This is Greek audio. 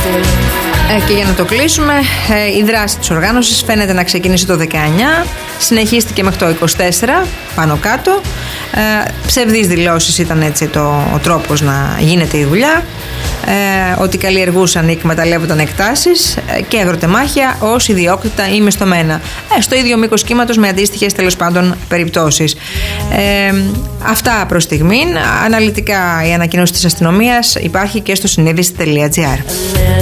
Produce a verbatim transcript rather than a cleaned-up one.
Ε, και για να το κλείσουμε, ε, η δράση της οργάνωσης φαίνεται να ξεκίνησε το δεκαεννιά, συνεχίστηκε μέχρι το είκοσι τέσσερα, πάνω κάτω. Ε, ψευδείς δηλώσεις ήταν έτσι το, ο τρόπος να γίνεται η δουλειά. Ε, ότι καλλιεργούσαν ή εκμεταλλεύονταν εκτάσεις ε, και αγροτεμάχια ως ιδιόκτητα ή μισθωμένα. Ε, στο ίδιο μήκος κύματος με αντίστοιχες τέλος πάντων περιπτώσεις. Ε, αυτά προς στιγμήν. Αναλυτικά η ανακοίνωση της αστυνομίας υπάρχει και στο συνείδηση τελεία τζι άρ.